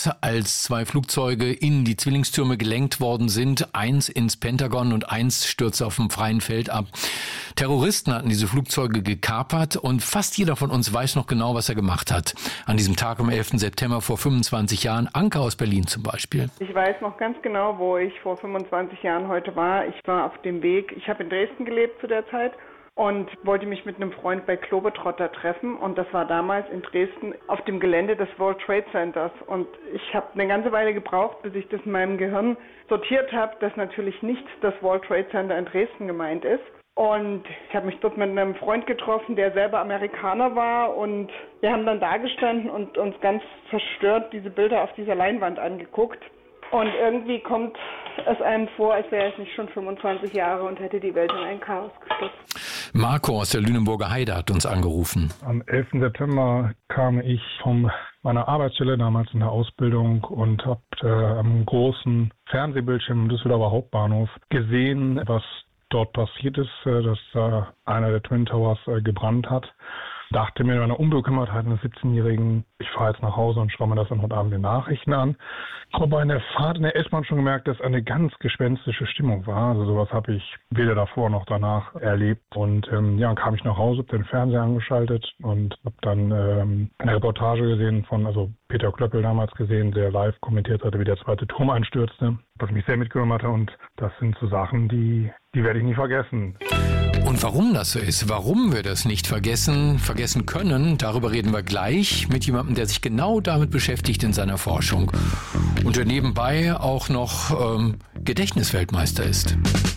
damals, als 2 Flugzeuge in die Zwillingstürme gelenkt worden sind. Eins ins Pentagon und eins stürzte auf dem freien Feld ab. Terroristen hatten diese Flugzeuge gekapert und fast jeder von uns weiß noch genau, was er gemacht hat. An diesem Tag am 11. September vor 25 Jahren, Anke aus Berlin zum Beispiel. Ich weiß noch ganz genau, wo ich vor 25 Jahren heute war. Ich war auf dem Weg, ich habe in Dresden gelebt zu der Zeit und wollte mich mit einem Freund bei Globetrotter treffen. Und das war damals in Dresden auf dem Gelände des World Trade Centers. Und ich habe eine ganze Weile gebraucht, bis ich das in meinem Gehirn sortiert habe, dass natürlich nicht das World Trade Center in Dresden gemeint ist. Und ich habe mich dort mit einem Freund getroffen, der selber Amerikaner war. Und wir haben dann da gestanden und uns ganz verstört diese Bilder auf dieser Leinwand angeguckt. Und irgendwie kommt es einem vor, als wäre es nicht schon 25 Jahre und hätte die Welt in ein Chaos gestürzt. Marco aus der Lüneburger Heide hat uns angerufen. Am 11. September kam ich von meiner Arbeitsstelle, damals in der Ausbildung, und habe am großen Fernsehbildschirm im Düsseldorfer Hauptbahnhof gesehen, was dort passiert ist, dass einer der Twin Towers gebrannt hat. Dachte mir in meiner Unbekümmertheit eines 17-Jährigen, ich fahre jetzt nach Hause und schaue mir das dann heute Abend in den Nachrichten an. Aber in der Fahrt in der S-Bahn schon gemerkt, dass eine ganz gespenstische Stimmung war. Also sowas habe ich weder davor noch danach erlebt. Und dann kam ich nach Hause, habe den Fernseher angeschaltet und habe dann eine Reportage gesehen von Peter Klöppel damals gesehen, der live kommentiert hatte, wie der zweite Turm einstürzte, was mich sehr mitgenommen hatte. Und das sind so Sachen, die werde ich nie vergessen. Und warum das so ist, warum wir das nicht vergessen können, darüber reden wir gleich mit jemandem, der sich genau damit beschäftigt in seiner Forschung und der nebenbei auch noch Gedächtnisweltmeister ist.